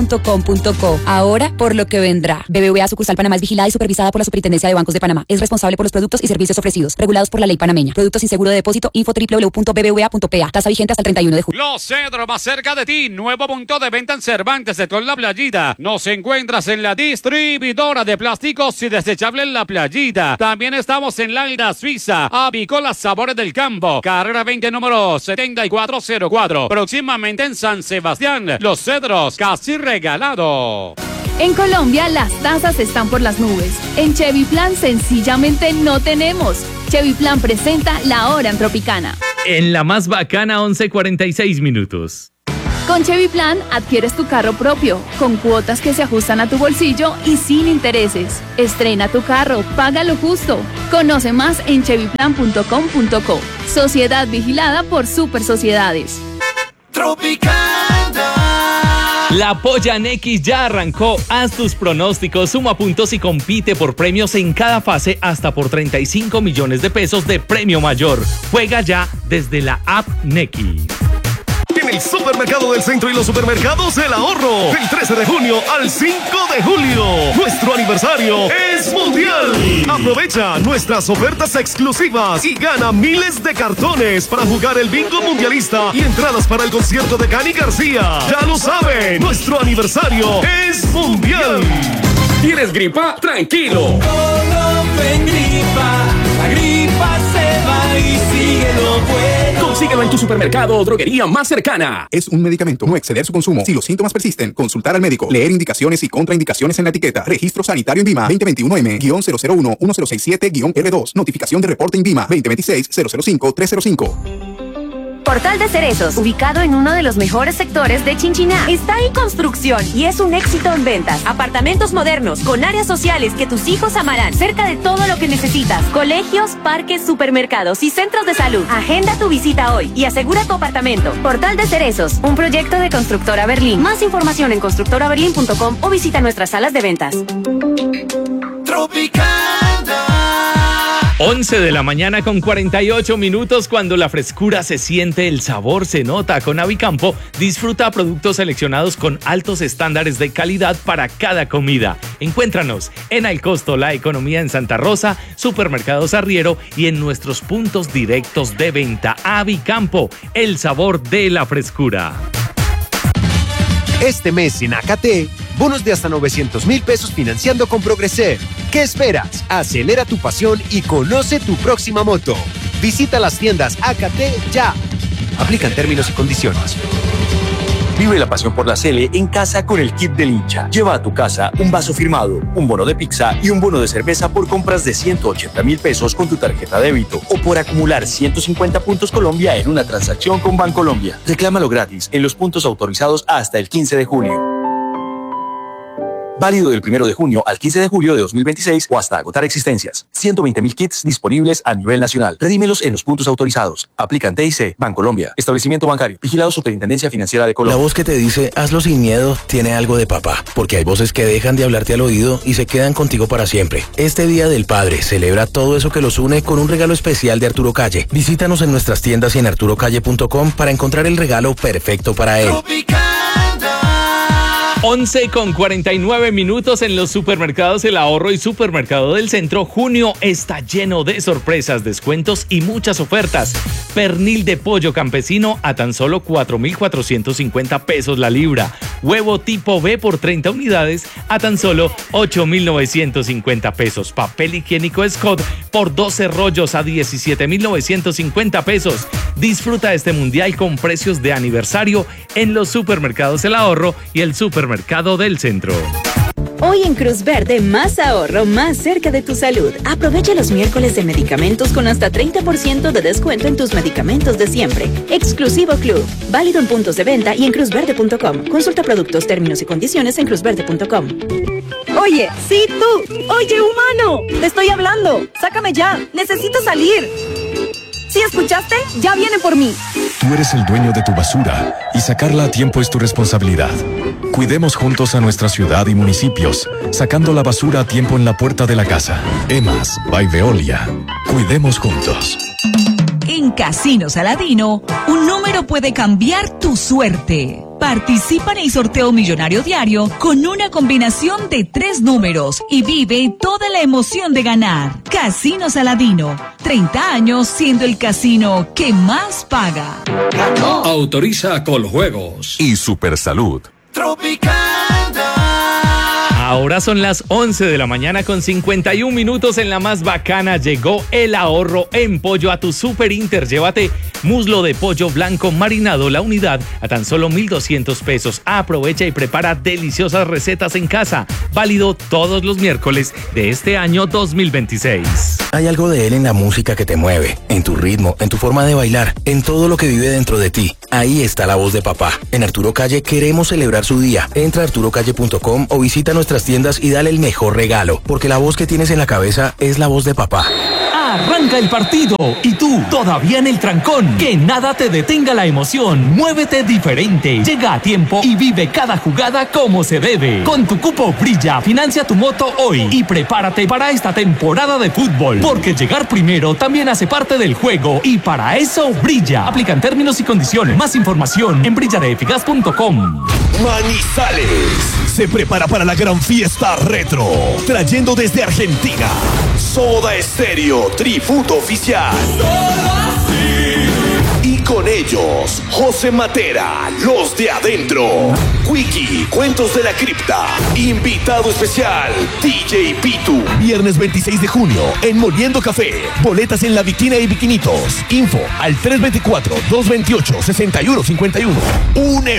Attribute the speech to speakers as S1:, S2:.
S1: bbva.com.co. Ahora, por lo que vendrá. BBVA Sucursal Panamá es vigilada y supervisada por la Superintendencia de Bancos de Panamá. Es responsable por los productos y servicios ofrecidos, regulados por la ley panameña. Productos sin seguro de depósito. Info www.bbva.pa. Tasa vigente hasta el 31 de julio.
S2: Los Cedros, más cerca de ti. Nuevo punto de venta en Cervantes, sector La Playita. Nos encuentras en la distribuidora de plásticos y desechables La Playita. También estamos en Laira, Suiza. Avícola Sabores del Campo. Carrera 20, número 7404. Próximamente en San Sebastián. Los Cedros, casi regalado.
S3: En Colombia las tasas están por las nubes. En Chevy Plan sencillamente no tenemos. Chevy Plan presenta La Hora en Tropicana.
S4: En la más bacana, 11:46.
S3: Con Chevy Plan adquieres tu carro propio, con cuotas que se ajustan a tu bolsillo y sin intereses. Estrena tu carro, paga lo justo. Conoce más en chevyplan.com.co. Sociedad vigilada por Super Sociedades.
S5: Tropicana.
S4: La Polla Next ya arrancó. Haz tus pronósticos, suma puntos y compite por premios en cada fase hasta por 35 millones de pesos de premio mayor. Juega ya desde la app Nequi.
S6: En el Supermercado del Centro y los supermercados El Ahorro, del 13 de junio al 5 de julio. Nuestro aniversario es mundial. Aprovecha nuestras ofertas exclusivas y gana miles de cartones para jugar el bingo mundialista y entradas para el concierto de Cani García. Ya lo saben, nuestro aniversario es mundial.
S7: ¿Tienes gripa? Tranquilo. Colofen gripa, la gripa se va y sigue lo bueno. Consíguelo en tu supermercado o droguería más cercana.
S8: Es un medicamento, no exceder su consumo. Si los síntomas persisten, consultar al médico. Leer indicaciones y contraindicaciones en la etiqueta. Registro Sanitario INVIMA 2021M-001-1067-R2. Notificación de reporte INVIMA 2026-005-305.
S9: Portal de Cerezos, ubicado en uno de los mejores sectores de Chinchiná. Está en construcción y es un éxito en ventas. Apartamentos modernos, con áreas sociales que tus hijos amarán, cerca de todo lo que necesitas. Colegios, parques, supermercados y centros de salud. Agenda tu visita hoy y asegura tu apartamento. Portal de Cerezos, un proyecto de Constructora Berlín. Más información en constructoraberlin.com o visita nuestras salas de ventas.
S5: Tropicana.
S4: 11:48. Cuando la frescura se siente, el sabor se nota. Con Avicampo disfruta productos seleccionados con altos estándares de calidad para cada comida. Encuéntranos en Al Costo La Economía en Santa Rosa, Supermercados Arriero y en nuestros puntos directos de venta. Avicampo, el sabor de la frescura.
S10: Este mes en AKT, bonos de hasta 900,000 pesos financiando con Progreser. ¿Qué esperas? Acelera tu pasión y conoce tu próxima moto. Visita las tiendas AKT ya. Aplican términos y condiciones.
S11: Vive la pasión por la Sele en casa con el kit del hincha. Lleva a tu casa un vaso firmado, un bono de pizza y un bono de cerveza por compras de 180,000 pesos con tu tarjeta débito o por acumular 150 puntos Colombia en una transacción con Bancolombia. Reclámalo gratis en los puntos autorizados hasta el 15 de junio. Válido del 1 de junio al 15 de julio de 2026 o hasta agotar existencias. 120,000 kits disponibles a nivel nacional. Redímelos en los puntos autorizados. Aplican TIC, Bancolombia, establecimiento bancario, vigilado Superintendencia Financiera de Colombia.
S12: La voz que te dice hazlo sin miedo tiene algo de papá, porque hay voces que dejan de hablarte al oído y se quedan contigo para siempre. Este Día del Padre celebra todo eso que los une con un regalo especial de Arturo Calle. Visítanos en nuestras tiendas y en arturocalle.com para encontrar el regalo perfecto para él.
S4: 11:49 en los supermercados El Ahorro y Supermercado del Centro. Junio está lleno de sorpresas, descuentos y muchas ofertas. Pernil de pollo campesino a tan solo 4,450 pesos la libra. Huevo tipo B por 30 unidades a tan solo 8,950 pesos. Papel higiénico Scott por 12 rollos a 17,950 pesos. Disfruta este mundial con precios de aniversario en los supermercados El Ahorro y el Supermercado del Centro.
S1: Hoy en Cruz Verde, más ahorro, más cerca de tu salud. Aprovecha los miércoles de medicamentos con hasta 30% de descuento en tus medicamentos de siempre. Exclusivo Club. Válido en puntos de venta y en cruzverde.com. Consulta productos, términos y condiciones en cruzverde.com.
S13: Oye, sí, tú. Oye, humano. Te estoy hablando. Sácame ya. Necesito salir. ¿Sí escuchaste? Ya vienen por mí.
S14: Tú eres el dueño de tu basura y sacarla a tiempo es tu responsabilidad. Cuidemos juntos a nuestra ciudad y municipios, sacando la basura a tiempo en la puerta de la casa. EMAS by Veolia. Cuidemos juntos.
S15: En Casino Saladino, un número puede cambiar tu suerte.
S5: Participa en el sorteo millonario diario con una combinación de 3 números y vive toda la emoción de ganar. Casino Saladino, 30 años siendo el casino que más paga.
S15: Autoriza Coljuegos
S16: y Supersalud.
S4: Ahora son las 11 de la mañana con 51 minutos en la más bacana. Llegó el ahorro en pollo a tu Super Inter. Llévate muslo de pollo blanco marinado la unidad a tan solo 1,200 pesos. Aprovecha y prepara deliciosas recetas en casa. Válido todos los miércoles de este año 2026.
S12: Hay algo de él en la música que te mueve, en tu ritmo, en tu forma de bailar, en todo lo que vive dentro de ti. Ahí está la voz de papá. En Arturo Calle queremos celebrar su día. Entra a arturocalle.com o visita nuestras tiendas y dale el mejor regalo, porque la voz que tienes en la cabeza es la voz de papá.
S17: Arranca el partido y tú todavía en el trancón. Que nada te detenga la emoción. Muévete diferente. Llega a tiempo y vive cada jugada como se debe. Con tu cupo Brilla, financia tu moto hoy y prepárate para esta temporada de fútbol. Porque llegar primero también hace parte del juego y para eso Brilla. Aplican términos y condiciones. Más información en brilladeeficaz.com.
S6: Manizales se prepara para la gran fiesta retro, trayendo desde Argentina Soda Stereo, tributo oficial. Y con ellos, José Matera, Los de Adentro, Quickie, Cuentos de la Cripta, invitado especial, DJ Pitu. Viernes 26 de junio, en Moliendo Café. Boletas en La Viquina y Biquinitos. Info al 324-228-6151. Un